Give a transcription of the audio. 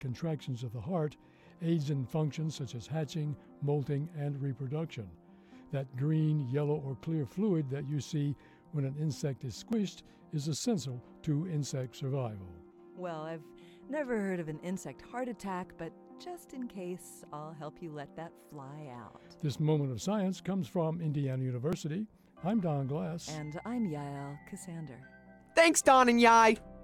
contractions of the heart, aids in functions such as hatching, molting, and reproduction. That green, yellow, or clear fluid that you see when an insect is squished is essential to insect survival. Well, I've never heard of an insect heart attack, but just in case, I'll help you let that fly out. This moment of science comes from Indiana University. I'm Don Glass. And I'm Yael Cassander. Thanks, Don and Yai.